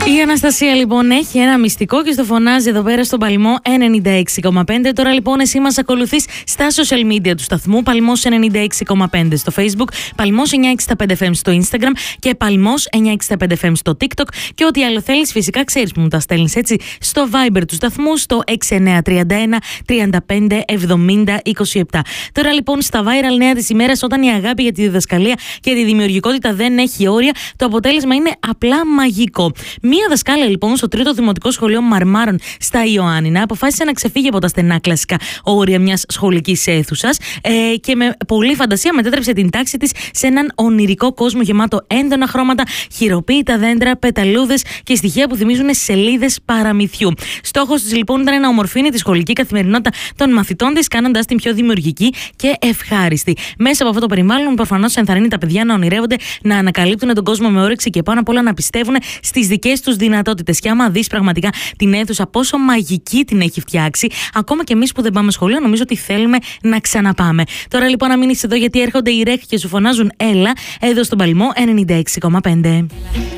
Η Αναστασία λοιπόν έχει ένα μυστικό και στο φωνάζει εδώ πέρα στον Παλμό 96,5. Τώρα λοιπόν εσύ μας ακολουθείς στα social media του σταθμού, Παλμός 96,5 στο Facebook, Παλμός 965 FM στο Instagram και Παλμός 965 FM στο TikTok. Και ό,τι άλλο θέλεις φυσικά ξέρεις που μου τα στέλνεις, έτσι, στο Viber του σταθμού στο 6931 35 70 27. Τώρα λοιπόν στα viral νέα της ημέρας, όταν η αγάπη για τη διδασκαλία και τη δημιουργικότητα δεν έχει όρια, το αποτέλεσμα είναι απλά μαγικό. Μία δασκάλα λοιπόν στο 3ο Δημοτικό Σχολείο Μαρμάρων στα Ιωάννινα αποφάσισε να ξεφύγει από τα στενά κλασικά όρια μιας σχολικής αίθουσας και με πολλή φαντασία μετέτρεψε την τάξη της σε έναν ονειρικό κόσμο γεμάτο έντονα χρώματα, χειροποίητα δέντρα, πεταλούδες και στοιχεία που θυμίζουν σελίδες παραμυθιού. Στόχος της λοιπόν ήταν να ομορφύνει τη σχολική καθημερινότητα των μαθητών της, κάνοντας την πιο δημιουργική και ευχάριστη. Μέσα από αυτό το περιβάλλον, προφανώς ενθαρρύνει τα παιδιά να ονειρεύονται, να ανακαλύπτουν τον κόσμο με όρεξη και πάνω απ' όλα να πιστεύουν στις δικές τους δυνατότητες. Και άμα δεις πραγματικά την αίθουσα πόσο μαγική την έχει φτιάξει, ακόμα και εμείς που δεν πάμε σχολείο, νομίζω ότι θέλουμε να ξαναπάμε. Τώρα λοιπόν να μείνεις εδώ, γιατί έρχονται οι Ρέχ και σου φωνάζουν έλα εδώ στον Παλμό 96,5.